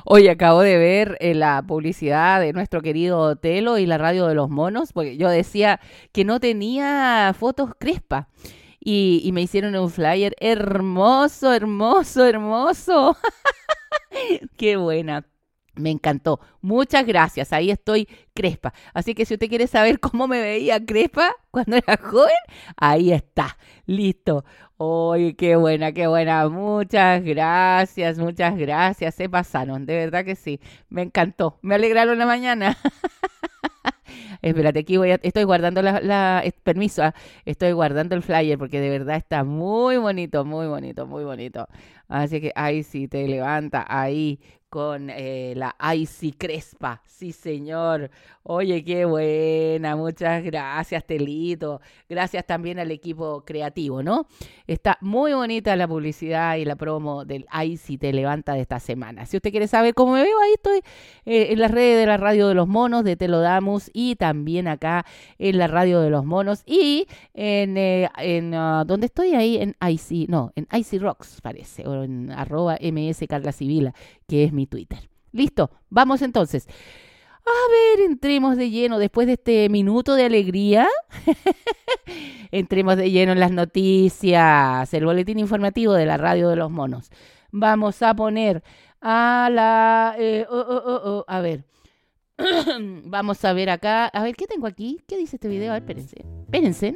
Hoy acabo de ver la publicidad de nuestro querido Telo y la radio de los monos, porque yo decía que no tenía fotos crespa. Y me hicieron un flyer hermoso, hermoso, hermoso. Qué buena. Me encantó. Muchas gracias. Ahí estoy crespa. Así que si usted quiere saber cómo me veía crespa cuando era joven, ahí está. Listo. ¡Uy, qué buena, qué buena! Muchas gracias, muchas gracias. Se pasaron, de verdad que sí. Me encantó. Me alegraron la mañana. Espérate, aquí estoy guardando permiso, estoy guardando el flyer porque de verdad está muy bonito, muy bonito, muy bonito. Así que ahí sí te levanta, ahí con la Icy Crespa, sí señor. Oye, qué buena, muchas gracias, Telito. Gracias también al equipo creativo, ¿no? Está muy bonita la publicidad y la promo del Icy Te Levanta de esta semana. Si usted quiere saber cómo me veo, ahí estoy en las redes de la Radio de los Monos, de Te lo damos, y también acá en la Radio de los Monos y ¿dónde estoy? Ahí en Icy, no, en Icy Rocks parece, o en @mscarlasivila, que es mi Twitter. Listo, vamos entonces. A ver, entremos de lleno después de este minuto de alegría. Entremos de lleno en las noticias, el boletín informativo de la Radio de los Monos. Vamos a poner a la... a ver. Vamos a ver acá. A ver, ¿qué tengo aquí? ¿Qué dice este video? A ver, espérense. Espérense.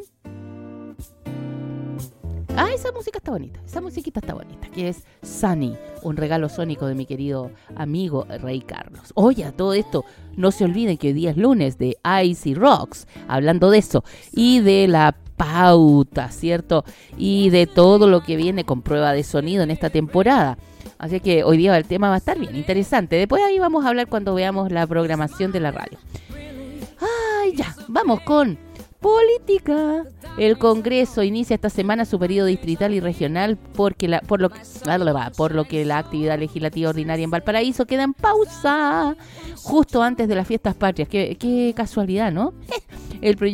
Ah, esa música está bonita. Esa musiquita está bonita. Que es Sunny, un regalo sónico de mi querido amigo Rey Carlos. Oye, a todo esto, no se olviden que hoy día es lunes de Icy Rocks. Hablando de eso. Y de la pauta, ¿cierto? Y de todo lo que viene con prueba de sonido en esta temporada. Así que hoy día el tema va a estar bien interesante. Después ahí vamos a hablar cuando veamos la programación de la radio. Ay, ya, vamos con política. El Congreso inicia esta semana su periodo distrital y regional por lo que la actividad legislativa ordinaria en Valparaíso queda en pausa justo antes de las fiestas patrias. Qué casualidad, ¿no? El proyecto